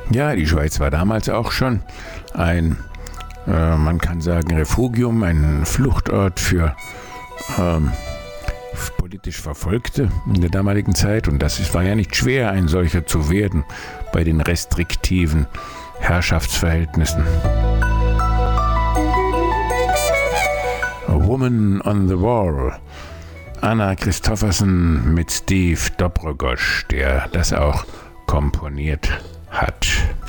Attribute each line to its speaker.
Speaker 1: Ja, die Schweiz war damals auch schon ein, man kann sagen, Refugium, ein Fluchtort für politisch Verfolgte in der damaligen Zeit. Und war ja nicht schwer, ein solcher zu werden bei den restriktiven Herrschaftsverhältnissen. A Woman on the Wall. Anna Christofferson mit Steve Dobrogosz, der das auch komponiert hat.